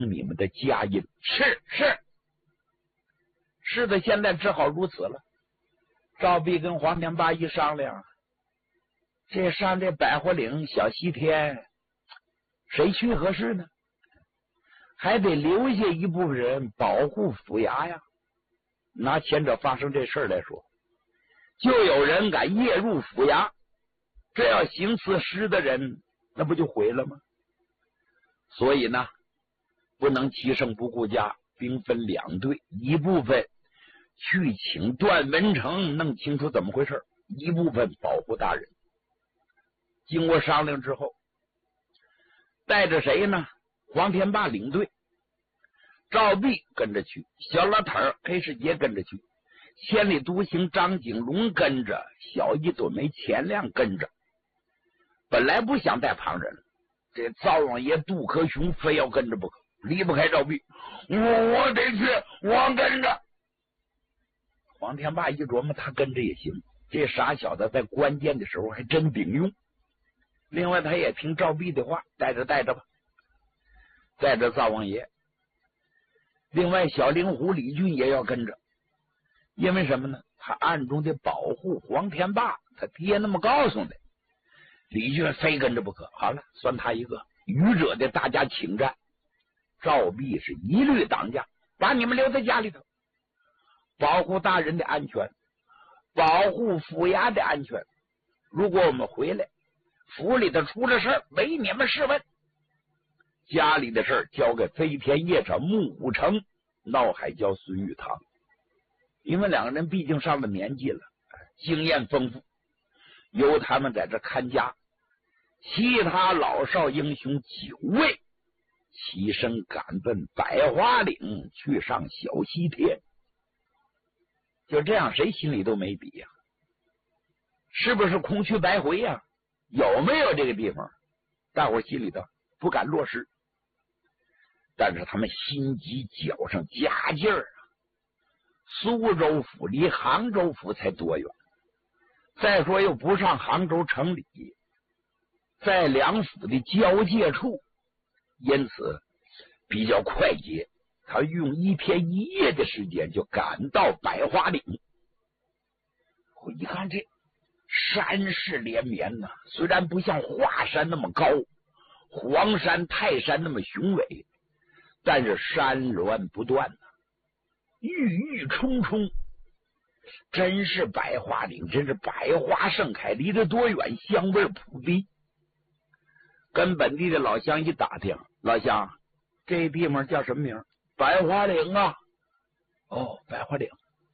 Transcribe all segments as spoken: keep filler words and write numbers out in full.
你们的家音。是是是的，现在只好如此了。赵弼跟黄天霸一商量，这上这百花岭小西天，谁去合适呢？还得留下一部分人保护府衙呀。拿前者发生这事儿来说，就有人敢夜入府衙，这要行刺诗的人，那不就毁了吗？所以呢，不能欺胜不顾家，兵分两队，一部分去请段文成弄清楚怎么回事，一部分保护大人。经过商量之后，带着谁呢？黄天霸领队，赵弼跟着去，小老头儿黑世杰跟着去，千里独行张景龙跟着，小一朵梅钱亮跟着。本来不想带旁人，这灶王爷杜克雄非要跟着不可，离不开赵弼。我我得去，我跟着。黄天霸一琢磨，他跟着也行，这傻小子在关键的时候还真顶用。另外他也听赵弼的话，带着带着吧，带着灶王爷。另外小灵狐李俊也要跟着，因为什么呢？他暗中的保护黄天霸，他爹那么告诉的，李俊非跟着不可。好了，算他一个。愚者的大家请战，赵弼是一律挡驾，把你们留在家里头，保护大人的安全，保护府衙的安全。如果我们回来，府里头出了事儿，唯你们是问。家里的事儿交给飞天夜叉穆武成、闹海蛟孙玉堂，因为两个人毕竟上了年纪了，经验丰富，由他们在这看家。其他老少英雄九位齐声赶奔百花岭，去上小西天。就这样，谁心里都没底呀、啊？是不是空去白回呀、啊？有没有这个地方？大伙心里头不敢落实，但是他们心急，脚上加劲儿啊！苏州府离杭州府才多远？再说又不上杭州城里，在两府的交界处，因此比较快捷。他用一天一夜的时间就赶到百花岭。我一看这山势连绵呐、啊，虽然不像华山那么高，黄山、泰山那么雄伟，但是山峦不断呐、啊，郁郁葱葱，真是百花岭，真是百花盛开，离得多远，香味扑鼻。跟本地的老乡一打听，老乡，这地方叫什么名？百花岭啊。哦，百花岭。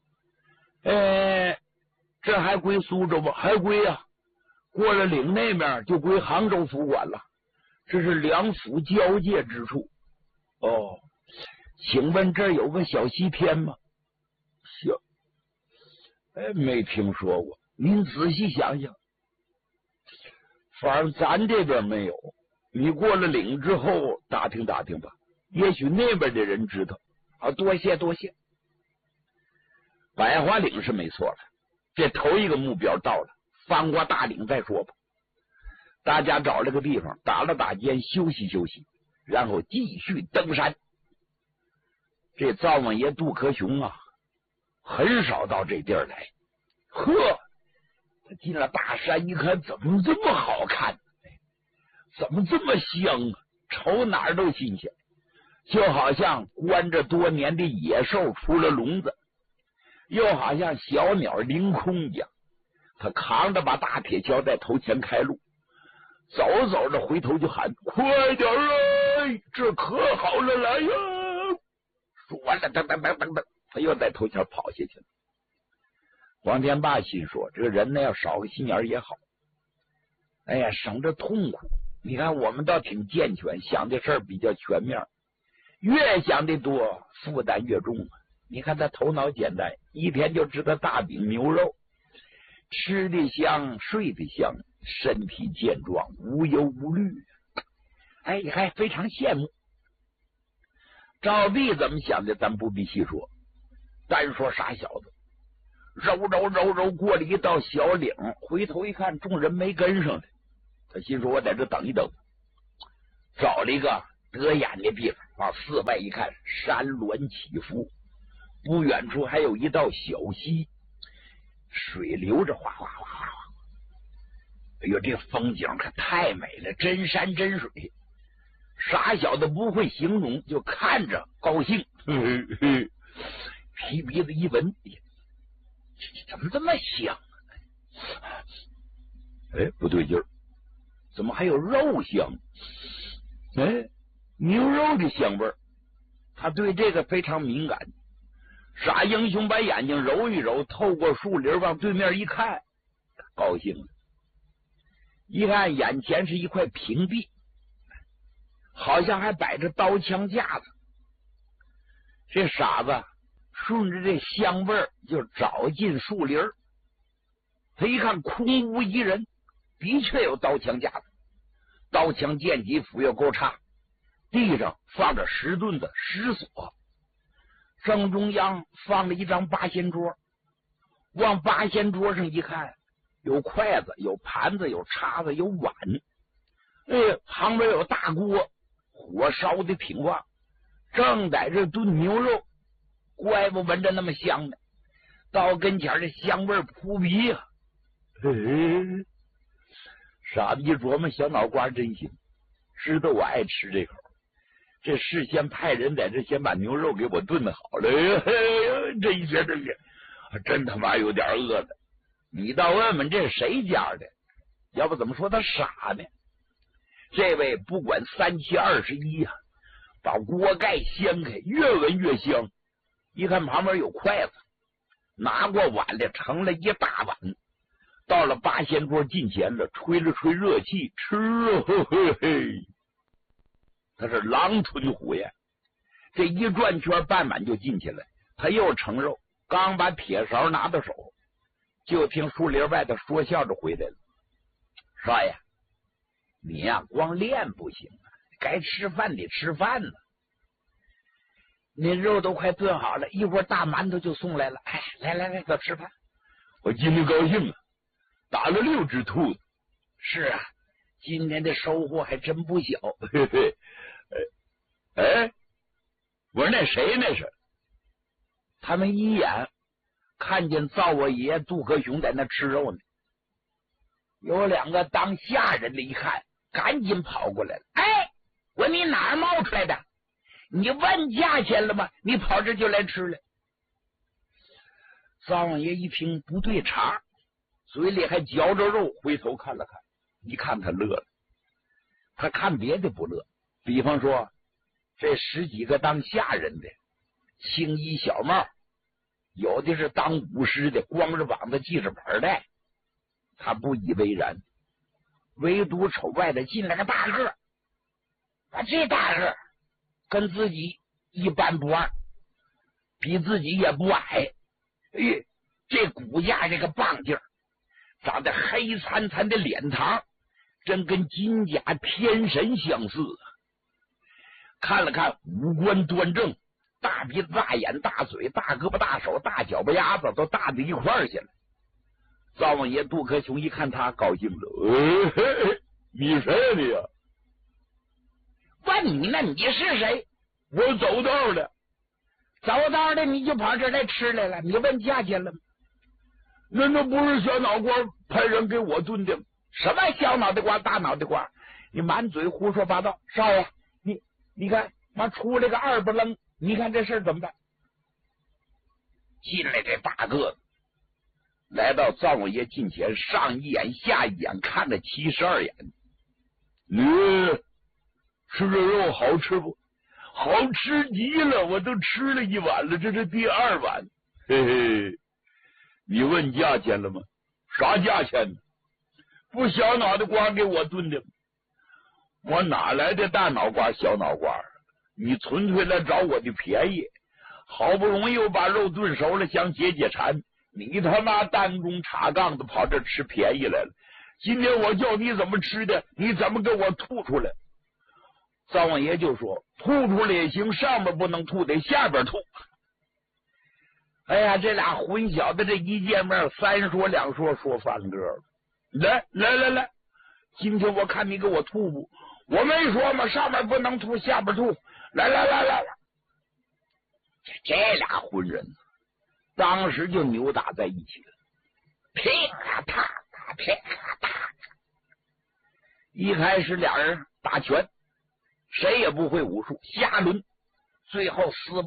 呃，这还归苏州吗？还归啊。过了岭那面就归杭州府管了，这是两府交界之处。哦，请问这儿有个小西天吗？小，哎，没听说过。您仔细想想，反正咱这边没有。你过了岭之后打听打听吧，也许那边的人知道。好，多谢多谢。百花岭是没错了，这头一个目标到了，翻过大岭再说吧。大家找了个地方打了打尖，休息休息，然后继续登山。这灶王爷杜克雄啊，很少到这地儿来。呵，他进了大山一看，怎么这么好看，怎么这么香啊，瞅哪儿都新鲜，就好像关着多年的野兽出了笼子，又好像小鸟凌空一样。他扛着把大铁锹在头前开路，走走着回头就喊：快点来，这可好了，来呀！说完了，噔噔噔噔噔，他又在头前跑下去了。黄天霸心说，这个人呢要少个心眼也好，哎呀，省着痛苦。你看我们倒挺健全，想的事儿比较全面，越想的多负担越重啊。你看他头脑简单，一天就知道大饼牛肉，吃的香，睡的香，身体健壮，无忧无虑，哎，还非常羡慕。赵弼怎么想的咱不必细说，单说傻小子揉揉揉揉过了一道小岭，回头一看众人没跟上来，他心说我在这等一等，找了一个得眼的地方，往四外一看，山峦起伏，不远处还有一道小溪，水流着哗哗哗哗哗。哎呦，这风景可太美了，真山真水。傻小子不会形容，就看着高兴。呵呵，提鼻子一闻，怎么这么香？哎，不对劲儿，怎么还有肉香？哎，牛肉的香味儿，他对这个非常敏感。傻英雄把眼睛揉一揉，透过树林往对面一看，高兴了。一看眼前是一块平地，好像还摆着刀枪架子。这傻子顺着这香味儿就找进树林，他一看空无一人，的确有刀枪架子，刀枪剑戟斧钺钩叉，地上放着石盾子石锁，正中央放了一张八仙桌，往八仙桌上一看，有筷子，有盘子，有叉子，有碗，哎，旁边有大锅，火烧的挺旺，正在这炖牛肉，怪不闻着那么香呢。到跟前这香味扑鼻啊！嘿嘿，傻子一琢磨，小脑瓜真行，知道我爱吃这口，这事先派人在这先把牛肉给我炖好了。这一天这个真他妈有点饿了。你倒问问这是谁家的？要不怎么说他傻呢？这位不管三七二十一啊，把锅盖掀开，越闻越香。一看旁边有筷子，拿过碗来盛了一大碗，到了八仙桌近前了，吹了吹热气，吃啊！嘿嘿嘿，他是狼吞虎咽，这一转圈半满就进去了。他又盛肉，刚把铁勺拿到手，就听树林外头说笑着回来了：“少爷，你呀、啊、光练不行啊，该吃饭得吃饭呢。那肉都快炖好了，一会儿大馒头就送来了。哎，来来来，走吃饭。我今天高兴啊，打了六只兔子。是啊，今年的收获还真不小。嘿嘿，哎，我说那谁那是？他们一眼看见灶王爷杜克雄在那吃肉呢，有两个当下人的一看，赶紧跑过来了。哎，我说你哪儿冒出来的？你问价钱了吗？你跑这就来吃了。灶王爷一听不对茬，嘴里还嚼着肉，回头看了看，一看他乐了。他看别的不乐，比方说这十几个当下人的，青衣小帽，有的是当武师的，光着膀子系着板带，他不以为然。唯独瞅外头进来个大个，啊，这大个跟自己一般不二，比自己也不矮，哎，这骨架这个棒劲儿，长得黑惨惨的脸膛，真跟金甲天神相似啊！看了看五官端正，大鼻子大眼大嘴大胳膊大手大脚巴丫子都大到一块儿去了。灶王爷杜克雄一看他高兴了，哎嘿嘿，你谁呀你呀？问你呢，你是谁？我走道的。走道的你就跑这儿来吃来了？你问价钱了吗？那那不是小脑瓜派人给我炖的吗？什么小脑袋瓜大脑袋瓜？你满嘴胡说八道！少爷，你你看妈出来个二不愣，你看这事怎么办？进来这大个子来到灶王爷近前，上一眼下一眼看了七十二眼。你吃这肉好吃不？好吃极了，我都吃了一碗了，这是第二碗。嘿嘿，你问价钱了吗？啥价钱呢？不小脑袋瓜给我炖的吗？我哪来的大脑瓜小脑瓜？你纯粹来找我的便宜，好不容易我把肉炖熟了，想解解馋，你他妈单中插杠的跑这吃便宜来了。今天我叫你怎么吃的，你怎么给我吐出来？灶王爷就说：吐出来也行，上面不能吐，得下边吐。哎呀，这俩混小子这一见面，三说两说说翻个了。来来来来，今天我看你给我吐不？ 我没说吗？上面不能吐，下边吐。来来来来来，这这俩混人当时就扭打在一起了，乒啊啪啊乒啊啪。一开始俩人打拳，谁也不会武术，瞎抡，最后死